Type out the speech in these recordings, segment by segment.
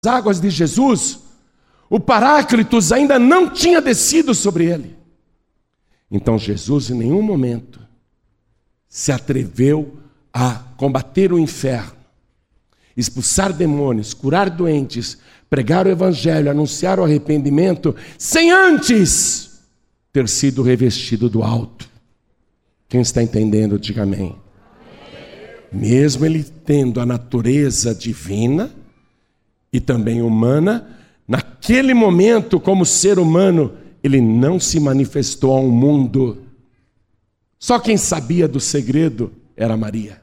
águas de Jesus, o Paráclitos ainda não tinha descido sobre ele. Então Jesus em nenhum momento se atreveu a combater o inferno, expulsar demônios, curar doentes, pregar o evangelho, anunciar o arrependimento, sem antes ter sido revestido do alto. Quem está entendendo, diga amém. Mesmo ele tendo a natureza divina e também humana, naquele momento, como ser humano, ele não se manifestou ao mundo. Só quem sabia do segredo era Maria,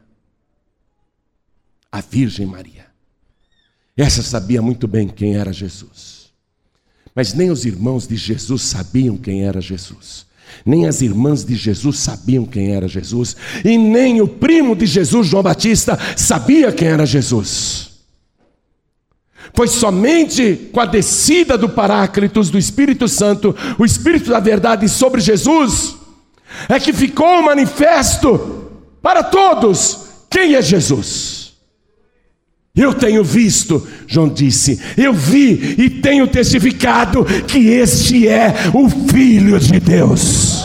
a Virgem Maria. Essa sabia muito bem quem era Jesus. Mas nem os irmãos de Jesus sabiam quem era Jesus. Nem as irmãs de Jesus sabiam quem era Jesus. E nem o primo de Jesus, João Batista, sabia quem era Jesus. Foi somente com a descida do Paráclitos, do Espírito Santo, o Espírito da verdade sobre Jesus, é que ficou manifesto para todos quem é Jesus. Eu tenho visto, João disse, eu vi e tenho testificado que este é o Filho de Deus.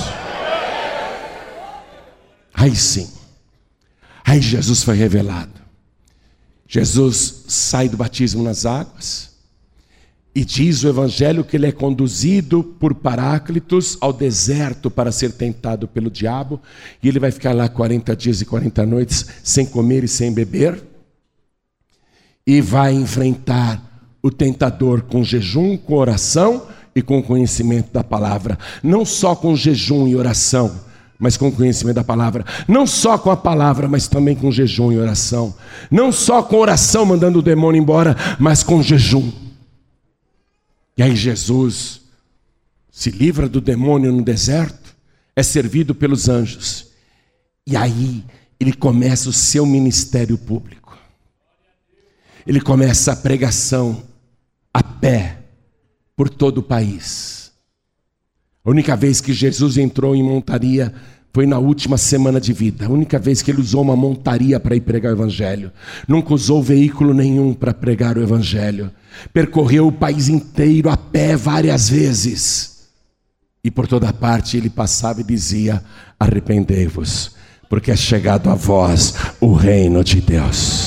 Aí sim, aí Jesus foi revelado. Jesus sai do batismo nas águas e diz o evangelho que ele é conduzido por Paráclitos ao deserto para ser tentado pelo diabo, e ele vai ficar lá 40 dias e 40 noites sem comer e sem beber, e vai enfrentar o tentador com jejum, com oração e com conhecimento da palavra. Não só com jejum e oração, mas com conhecimento da palavra. Não só com a palavra, mas também com jejum e oração. Não só com oração mandando o demônio embora, mas com jejum. E aí Jesus se livra do demônio no deserto, é servido pelos anjos. E aí ele começa o seu ministério público. Ele começa a pregação a pé por todo o país. A única vez que Jesus entrou em montaria foi na última semana de vida. A única vez que ele usou uma montaria para ir pregar o evangelho. Nunca usou veículo nenhum para pregar o evangelho. Percorreu o país inteiro a pé várias vezes. E por toda parte ele passava e dizia: arrependei-vos, porque é chegado a vós o reino de Deus.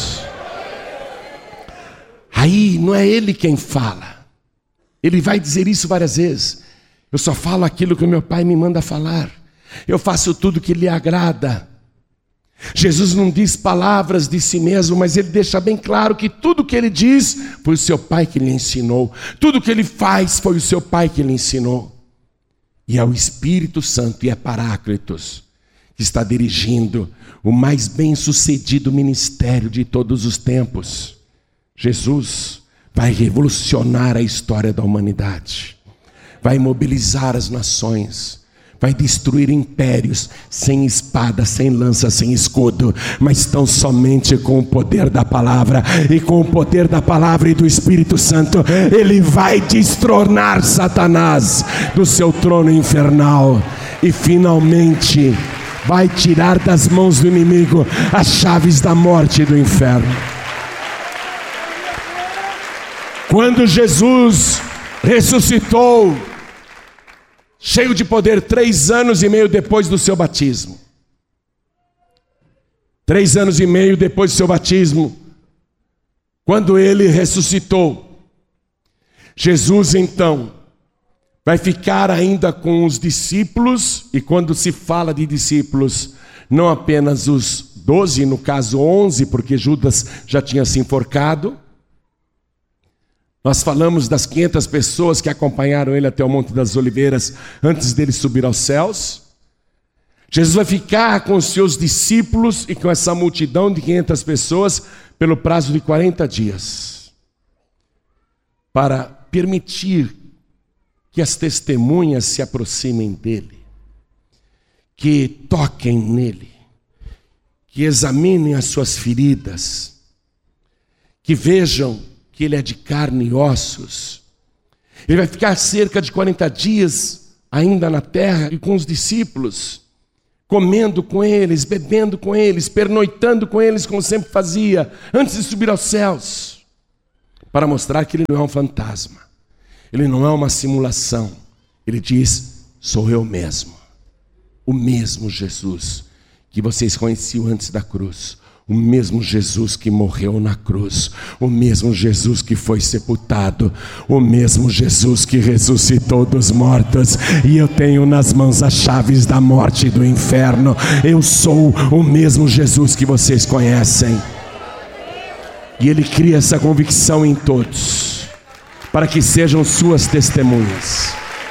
Aí não é ele quem fala. Ele vai dizer isso várias vezes. Eu só falo aquilo que o meu Pai me manda falar. Eu faço tudo que lhe agrada. Jesus não diz palavras de si mesmo, mas ele deixa bem claro que tudo que ele diz foi o seu Pai que lhe ensinou. Tudo que ele faz foi o seu Pai que lhe ensinou. E é o Espírito Santo e é Paráclitos que está dirigindo o mais bem-sucedido ministério de todos os tempos. Jesus vai revolucionar a história da humanidade, vai mobilizar as nações, vai destruir impérios sem espada, sem lança, sem escudo, mas tão somente com o poder da palavra. E com o poder da palavra e do Espírito Santo, ele vai destronar Satanás do seu trono infernal e finalmente vai tirar das mãos do inimigo as chaves da morte e do inferno. Quando Jesus ressuscitou, cheio de poder, 3 anos e meio depois do seu batismo. 3 anos e meio depois do seu batismo, quando ele ressuscitou, Jesus então vai ficar ainda com os discípulos. E quando se fala de discípulos, não apenas os 12, no caso 11, porque Judas já tinha se enforcado. Nós falamos das 500 pessoas que acompanharam ele até o Monte das Oliveiras antes dele subir aos céus. Jesus vai ficar com os seus discípulos e com essa multidão de 500 pessoas pelo prazo de 40 dias, para permitir que as testemunhas se aproximem dele, que toquem nele, que examinem as suas feridas, que vejam que ele é de carne e ossos. Ele vai ficar cerca de 40 dias ainda na terra e com os discípulos, comendo com eles, bebendo com eles, pernoitando com eles, como sempre fazia, antes de subir aos céus, para mostrar que ele não é um fantasma, ele não é uma simulação. Ele diz: sou eu mesmo, o mesmo Jesus que vocês conheciam antes da cruz, o mesmo Jesus que morreu na cruz, o mesmo Jesus que foi sepultado, o mesmo Jesus que ressuscitou dos mortos, e eu tenho nas mãos as chaves da morte e do inferno. Eu sou o mesmo Jesus que vocês conhecem. E ele cria essa convicção em todos, para que sejam suas testemunhas.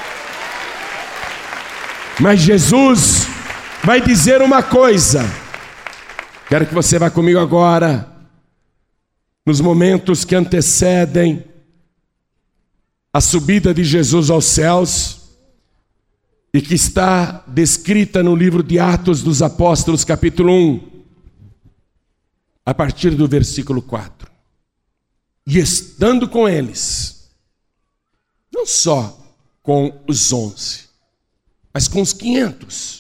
Mas Jesus vai dizer uma coisa. Quero que você vá comigo agora, nos momentos que antecedem a subida de Jesus aos céus, e que está descrita no livro de Atos dos Apóstolos, capítulo 1, a partir do versículo 4. E estando com eles, não só com os 11, mas com os 500,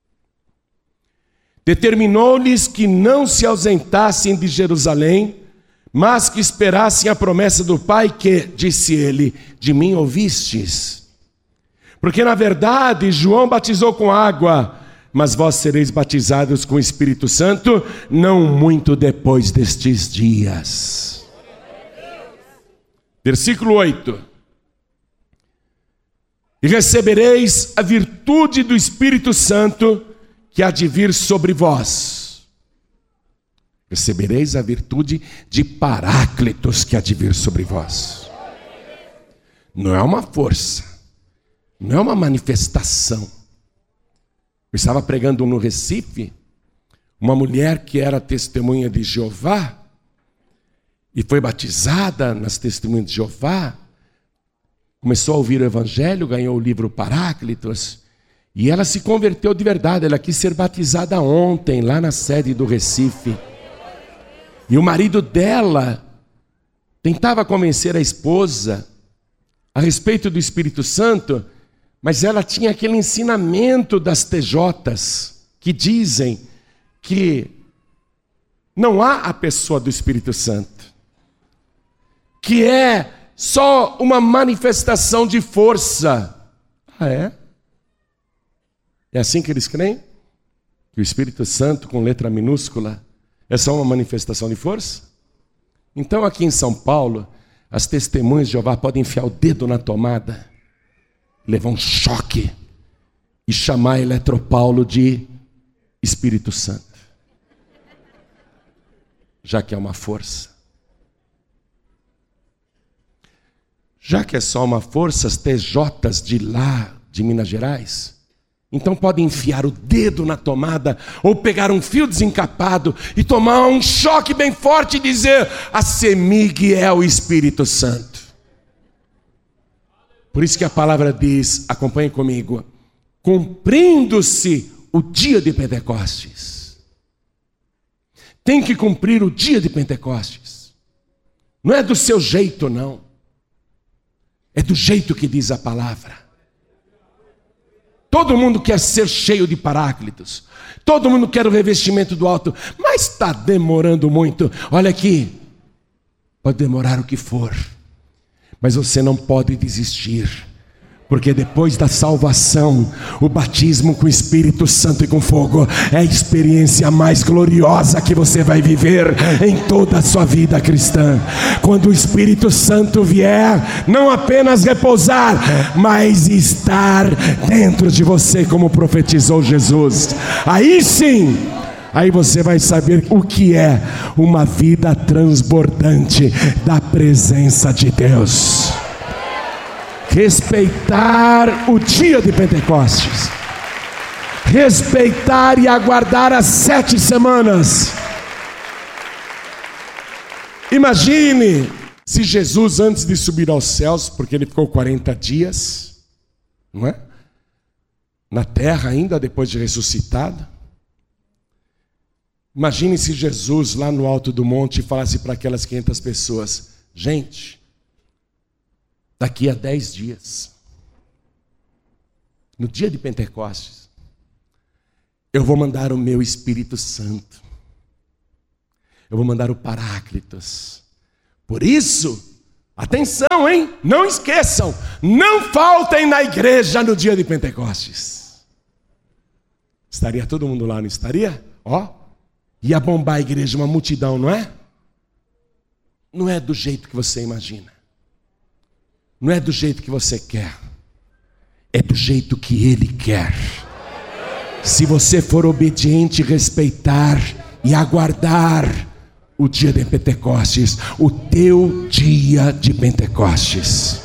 determinou-lhes que não se ausentassem de Jerusalém, mas que esperassem a promessa do Pai que, disse ele, de mim ouvistes. Porque na verdade João batizou com água, mas vós sereis batizados com o Espírito Santo, não muito depois destes dias. Versículo 8. E recebereis a virtude do Espírito Santo, que há de vir sobre vós. Recebereis a virtude de Paráclitos, que há de vir sobre vós. Não é uma força, não é uma manifestação. Eu estava pregando no Recife, uma mulher que era testemunha de Jeová, e foi batizada nas testemunhas de Jeová, começou a ouvir o Evangelho, ganhou o livro Paráclitos, e ela se converteu de verdade. Ela quis ser batizada ontem, lá na sede do Recife. E o marido dela tentava convencer a esposa a respeito do Espírito Santo, mas ela tinha aquele ensinamento das TJs, que dizem que não há a pessoa do Espírito Santo, que é só uma manifestação de força. Ah, é? É assim que eles creem? Que o Espírito Santo, com letra minúscula, é só uma manifestação de força? Então aqui em São Paulo, as testemunhas de Jeová podem enfiar o dedo na tomada, levar um choque e chamar Eletropaulo de Espírito Santo, já que é uma força. Já que é só uma força, as TJs de lá, de Minas Gerais, então podem enfiar o dedo na tomada, ou pegar um fio desencapado e tomar um choque bem forte e dizer: a CEMIG é o Espírito Santo. Por isso que a palavra diz, acompanhe comigo: cumprindo-se o dia de Pentecostes. Tem que cumprir o dia de Pentecostes. Não é do seu jeito, não. É do jeito que diz a palavra. Todo mundo quer ser cheio de Paráclitos. Todo mundo quer o revestimento do alto. Mas está demorando muito. Olha aqui. Pode demorar o que for, mas você não pode desistir. Porque depois da salvação, o batismo com o Espírito Santo e com fogo é a experiência mais gloriosa que você vai viver em toda a sua vida cristã. Quando o Espírito Santo vier, não apenas repousar, mas estar dentro de você, como profetizou Jesus. Aí sim, aí você vai saber o que é uma vida transbordante da presença de Deus. Respeitar o dia de Pentecostes, respeitar e aguardar as 7 semanas. Imagine se Jesus, antes de subir aos céus, porque ele ficou 40 dias, não é? Na terra ainda, depois de ressuscitado. Imagine se Jesus lá no alto do monte falasse para aquelas 500 pessoas: gente, daqui a 10 dias, no dia de Pentecostes, eu vou mandar o meu Espírito Santo. Eu vou mandar o Paráclitos. Por isso, Atenção, hein? Não esqueçam, não faltem na igreja no dia de Pentecostes. Estaria todo mundo lá, não estaria? Ia bombar a igreja, uma multidão, não é? Não é do jeito que você imagina. Não é do jeito que você quer. É do jeito que Ele quer. Se você for obediente, respeitar e aguardar o dia de Pentecostes, o teu dia de Pentecostes.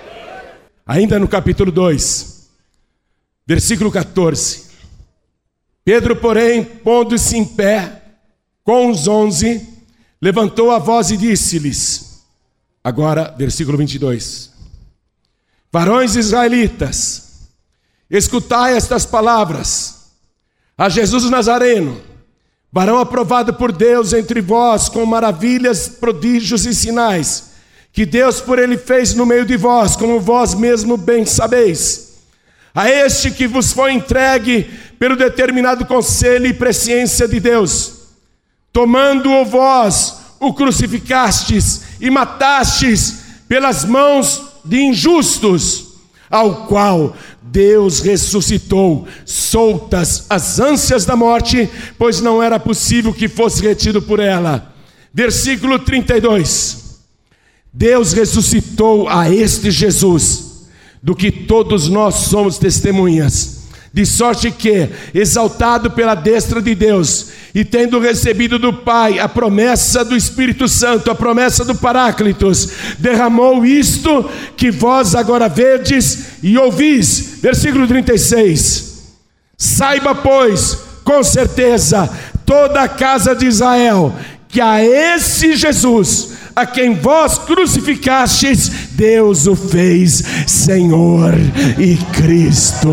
Ainda no capítulo 2, versículo 14. Pedro, porém, pondo-se em pé com os 11, levantou a voz e disse-lhes, agora, versículo 22. Varões israelitas, escutai estas palavras. A Jesus Nazareno, varão aprovado por Deus entre vós, com maravilhas, prodígios e sinais, que Deus por ele fez no meio de vós, como vós mesmo bem sabeis. A este que vos foi entregue pelo determinado conselho e presciência de Deus, tomando-o vós, o crucificastes e matastes pelas mãos de injustos, ao qual Deus ressuscitou, soltas as ânsias da morte, pois não era possível que fosse retido por ela. Versículo 32. Deus ressuscitou a este Jesus, do que todos nós somos testemunhas, de sorte que, exaltado pela destra de Deus, e tendo recebido do Pai a promessa do Espírito Santo, a promessa do Paráclitos, derramou isto que vós agora vedes e ouvis. Versículo 36. Saiba, pois, com certeza, toda a casa de Israel, que a esse Jesus, a quem vós crucificastes, Deus o fez Senhor e Cristo.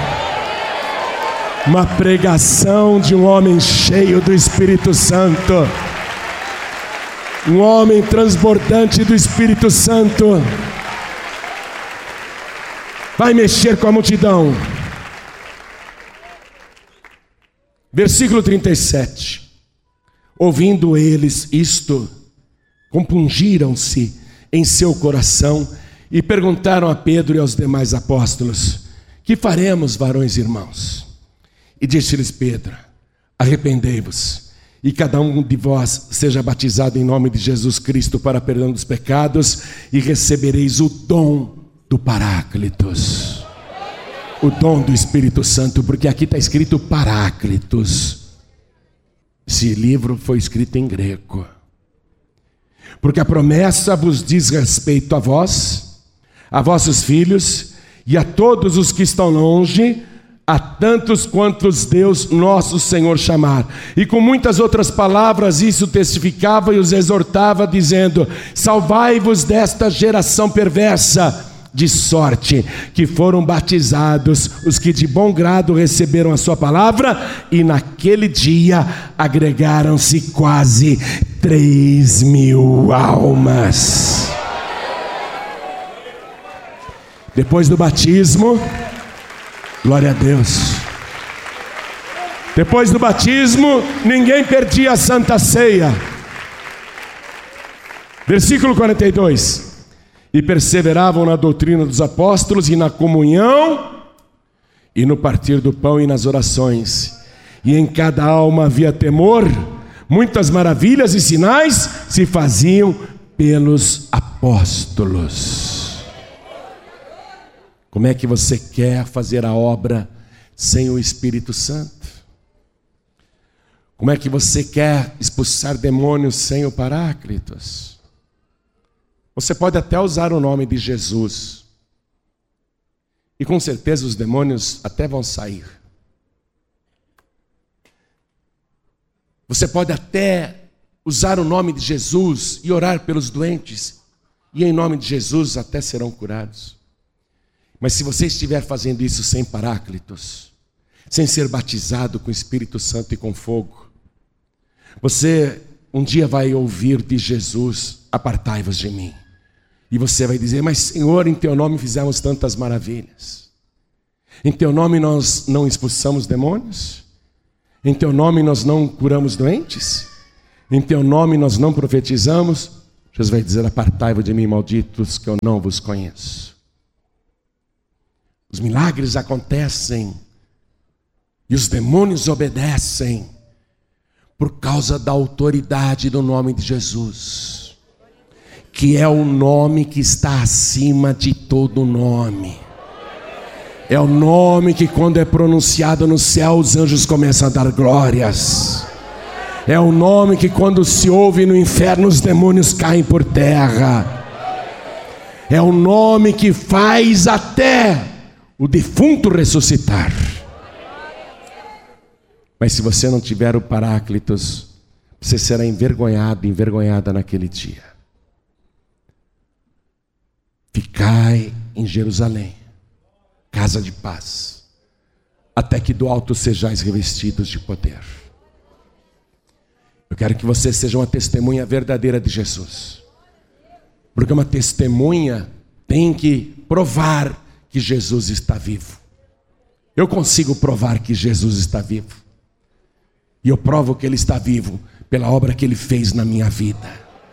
Uma pregação de um homem cheio do Espírito Santo, um homem transbordante do Espírito Santo, vai mexer com a multidão. Versículo 37. Ouvindo eles isto, compungiram-se em seu coração e perguntaram a Pedro e aos demais apóstolos: que faremos, varões irmãos? E disse-lhes Pedro: arrependei-vos, e cada um de vós seja batizado em nome de Jesus Cristo para perdão dos pecados, e recebereis o dom do Paráclitos, o dom do Espírito Santo, porque aqui está escrito Paráclitos. Esse livro foi escrito em grego, porque a promessa vos diz respeito a vós, a vossos filhos e a todos os que estão longe, a tantos quantos Deus nosso Senhor chamar. E com muitas outras palavras isso testificava e os exortava, dizendo: salvai-vos desta geração perversa. De sorte que foram batizados os que de bom grado receberam a sua palavra, e naquele dia agregaram-se quase 3.000 almas. Depois do batismo, glória a Deus, depois do batismo, ninguém perdia a Santa Ceia. Versículo 42. E perseveravam na doutrina dos apóstolos e na comunhão, e no partir do pão e nas orações. E em cada alma havia temor. Muitas maravilhas e sinais se faziam pelos apóstolos. Como é que você quer fazer a obra sem o Espírito Santo? Como é que você quer expulsar demônios sem o Paráclitos? Você pode até usar o nome de Jesus, e com certeza os demônios até vão sair. Você pode até usar o nome de Jesus e orar pelos doentes, e em nome de Jesus até serão curados. Mas se você estiver fazendo isso sem Paráclitos, sem ser batizado com o Espírito Santo e com fogo, você um dia vai ouvir de Jesus: apartai-vos de mim. E você vai dizer: mas Senhor, em teu nome fizemos tantas maravilhas. Em teu nome nós não expulsamos demônios? Em teu nome nós não curamos doentes? Em teu nome nós não profetizamos? Jesus vai dizer: apartai-vos de mim, malditos, que eu não vos conheço. Os milagres acontecem e os demônios obedecem por causa da autoridade do nome de Jesus, que é o nome que está acima de todo nome. É o nome que, quando é pronunciado no céu, os anjos começam a dar glórias. É o nome que, quando se ouve no inferno, os demônios caem por terra. É o nome que faz até o defunto ressuscitar. Mas se você não tiver o Paráclitos, você será envergonhado, envergonhada naquele dia. Ficai em Jerusalém, casa de paz, até que do alto sejais revestidos de poder. Eu quero que você seja uma testemunha verdadeira de Jesus, porque uma testemunha tem que provar que Jesus está vivo. Eu consigo provar que Jesus está vivo, e eu provo que Ele está vivo pela obra que Ele fez na minha vida,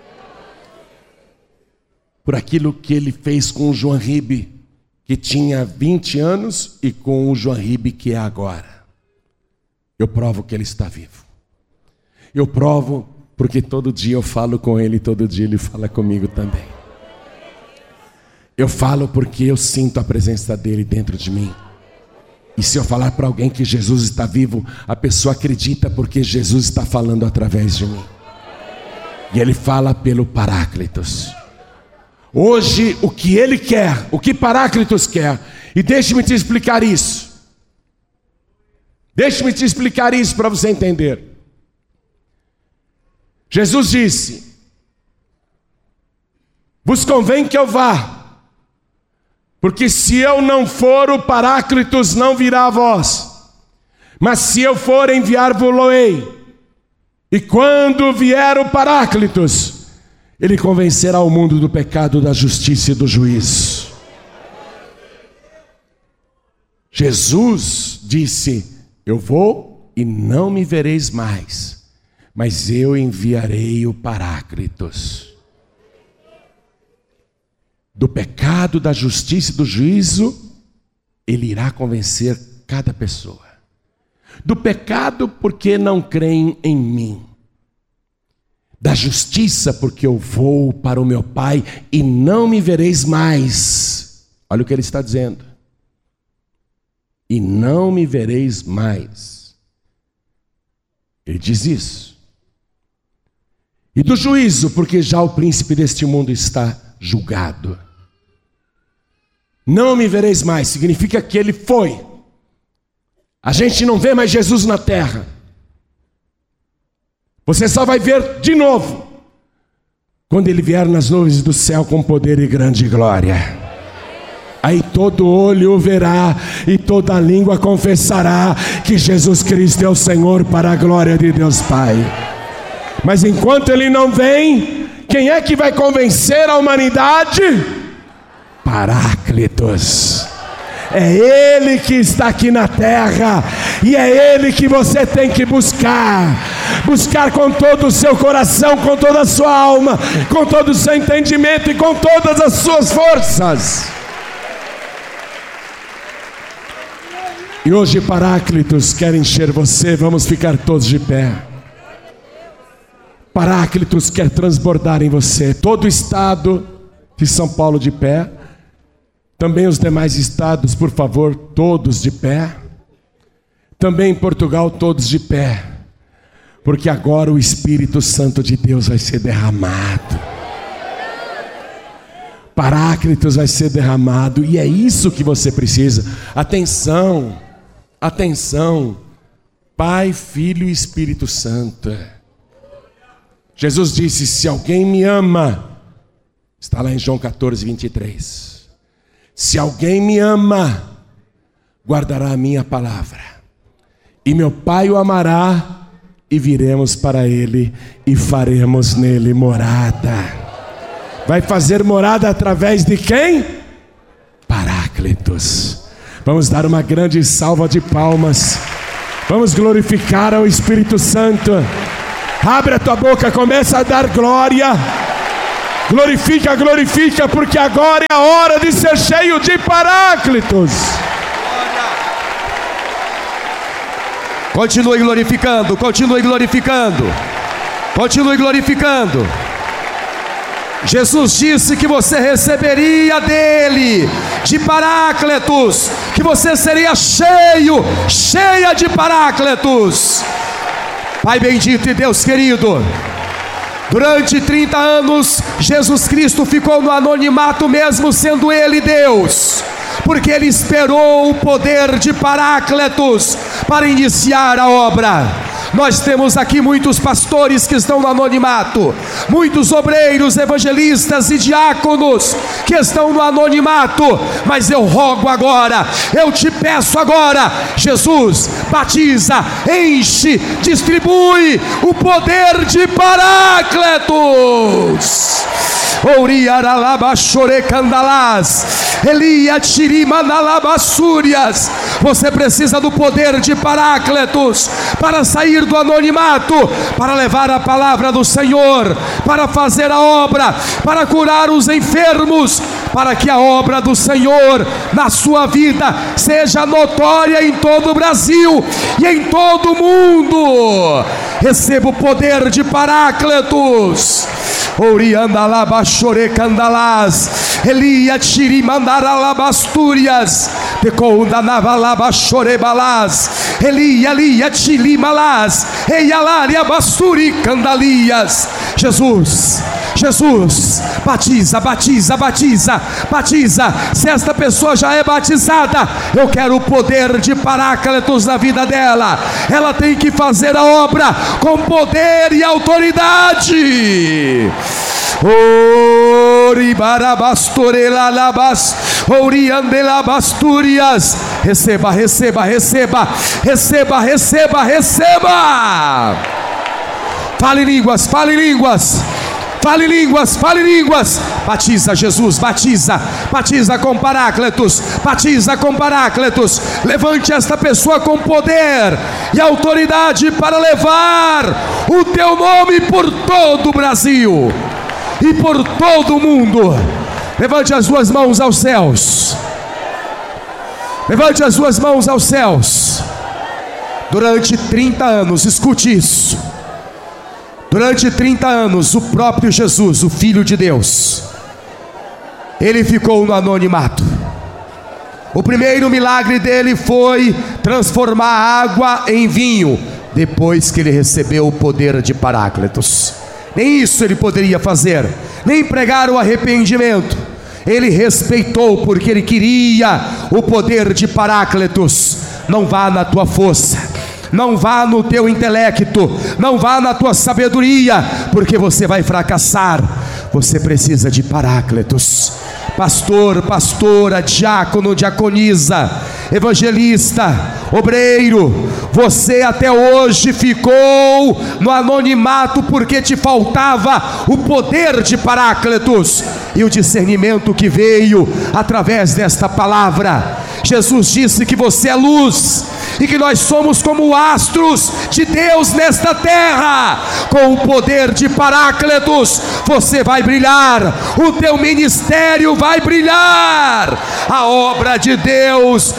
por aquilo que Ele fez com o João Ribe, que tinha 20 anos, e com o João Ribe que é agora. Eu provo que Ele está vivo. Eu provo porque todo dia eu falo com Ele, todo dia Ele fala comigo também. Eu falo porque eu sinto a presença dEle dentro de mim. E se eu falar para alguém que Jesus está vivo, a pessoa acredita porque Jesus está falando através de mim. E Ele fala pelo Paráclitos. Hoje, o que Ele quer, o que Paráclitos quer, e deixe-me te explicar isso. Deixe-me te explicar isso para você entender. Jesus disse: vos convém que eu vá, porque se eu não for, o Paráclitos não virá a vós. Mas se eu for, enviar-vos-ei. E quando vier o Paráclitos, Ele convencerá o mundo do pecado, da justiça e do juízo. Jesus disse: eu vou e não me vereis mais, mas eu enviarei o Paráclitos. Do pecado, da justiça e do juízo, Ele irá convencer cada pessoa. Do pecado, porque não creem em mim. Da justiça, porque eu vou para o meu Pai e não me vereis mais. Olha o que Ele está dizendo. E não me vereis mais. Ele diz isso. E do juízo, porque já o príncipe deste mundo está julgado. Não me vereis mais, significa que Ele foi. A gente não vê mais Jesus na terra. Você só vai ver de novo quando Ele vier nas nuvens do céu com poder e grande glória. Aí todo olho o verá e toda língua confessará que Jesus Cristo é o Senhor, para a glória de Deus Pai. Mas enquanto Ele não vem, quem é que vai convencer a humanidade? Paráclitos. É Ele que está aqui na terra, e é Ele que você tem que buscar com todo o seu coração, com toda a sua alma, com todo o seu entendimento e com todas as suas forças. E hoje Paráclitos quer encher você. Vamos ficar todos de pé. Paráclitos quer transbordar em você. Todo o estado de São Paulo de pé. Também os demais estados, por favor, todos de pé. Também em Portugal, todos de pé. Porque agora o Espírito Santo de Deus vai ser derramado. Paráclitos vai ser derramado. E é isso que você precisa. Atenção, atenção. Pai, Filho e Espírito Santo. Jesus disse: se alguém me ama, está lá em João 14, 23. Se alguém me ama, guardará a minha palavra, e meu Pai o amará, e viremos para ele e faremos nele morada. Vai fazer morada através de quem? Paráclitos. Vamos dar uma grande salva de palmas. Vamos glorificar ao Espírito Santo. Abre a tua boca, começa a dar glória. Glorifica, glorifica, porque agora é a hora de ser cheio de Paráclitos. Continue glorificando, continue glorificando, continue glorificando. Jesus disse que você receberia dele, de Paráclitos, que você seria cheio, cheia de Paráclitos. Pai bendito e Deus querido, durante 30 anos, Jesus Cristo ficou no anonimato mesmo sendo Ele Deus, porque Ele esperou o poder de Paráclitos para iniciar a obra. Nós temos aqui muitos pastores que estão no anonimato, muitos obreiros, evangelistas e diáconos que estão no anonimato, mas eu rogo agora, eu te peço agora, Jesus, batiza, enche, distribui o poder de Paráclitos. Você precisa do poder de Paráclitos para sair do anonimato, para levar a palavra do Senhor, para fazer a obra, para curar os enfermos, para que a obra do Senhor na sua vida seja notória em todo o Brasil e em todo o mundo. Receba o poder de Paráclitos. Oriandalabachore-candalás, Elia tirimandaralabastúrias, Tecondanavalabachorebalás, Elia tilimalás, Eialaria basturi candalias. Jesus, Jesus, batiza, batiza, batiza, batiza. Se esta pessoa já é batizada, eu quero o poder de Paráclitos na vida dela. Ela tem que fazer a obra com poder e autoridade. Receba, receba, receba, receba, receba, receba. Fale línguas, fale línguas. Fale línguas, fale línguas. Batiza, Jesus, batiza. Batiza com Paráclitos. Batiza com Paráclitos. Levante esta pessoa com poder e autoridade para levar o teu nome por todo o Brasil e por todo o mundo. Levante as suas mãos aos céus. Levante as suas mãos aos céus. Durante 30 anos, escute isso. Durante 30 anos, o próprio Jesus, o Filho de Deus, ele ficou no anonimato. O primeiro milagre dele foi transformar água em vinho, depois que ele recebeu o poder de Paráclitos. Nem isso ele poderia fazer, nem pregar o arrependimento. Ele respeitou porque ele queria o poder de Paráclitos. Não vá na tua força, não vá no teu intelecto, não vá na tua sabedoria, porque você vai fracassar. Você precisa de Paráclitos. Pastor, pastora, diácono, diaconisa, evangelista, obreiro, você até hoje ficou no anonimato porque te faltava o poder de Paráclitos e o discernimento que veio através desta palavra. Jesus disse que você é luz e que nós somos como astros de Deus nesta terra. Com o poder de Paráclitos você vai brilhar, o teu ministério vai brilhar, a obra de Deus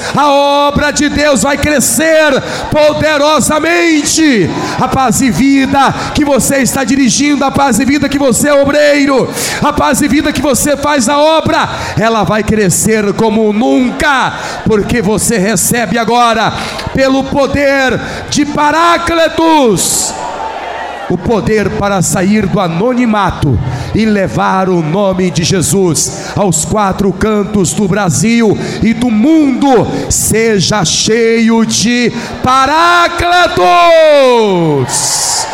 vai crescer poderosamente. A Paz e Vida que você está dirigindo, a Paz e Vida que você é obreiro, a Paz e Vida que você faz a obra, ela vai crescer como nunca, porque você recebe agora, pelo poder de Paráclitos, o poder para sair do anonimato e levar o nome de Jesus aos 4 cantos do Brasil e do mundo. Seja cheio de Paráclitos.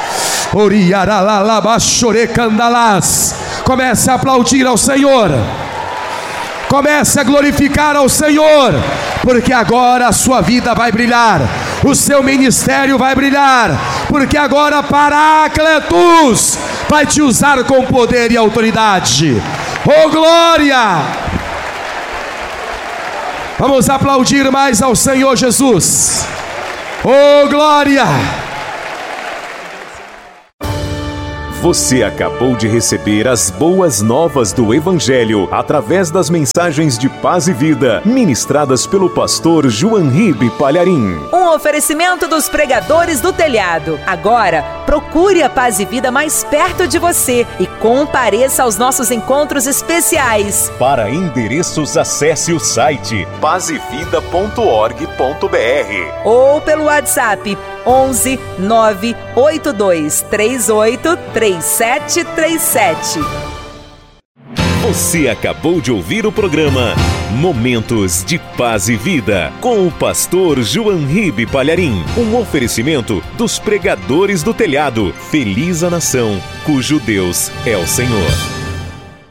Comece a aplaudir ao Senhor, comece a glorificar ao Senhor, porque agora a sua vida vai brilhar, o seu ministério vai brilhar, porque agora Paráclitos vai te usar com poder e autoridade. Oh glória! Vamos aplaudir mais ao Senhor Jesus. Oh glória! Você acabou de receber as boas novas do Evangelho através das mensagens de paz e vida ministradas pelo pastor João Ribe Palharim. Um oferecimento dos pregadores do telhado. Agora, procure a Paz e Vida mais perto de você e compareça aos nossos encontros especiais. Para endereços, acesse o site pazevida.org.br ou pelo WhatsApp 11 982 38 3737. Você acabou de ouvir o programa Momentos de Paz e Vida com o pastor João Ribe Palharim. Um oferecimento dos pregadores do telhado. Feliz a nação cujo Deus é o Senhor.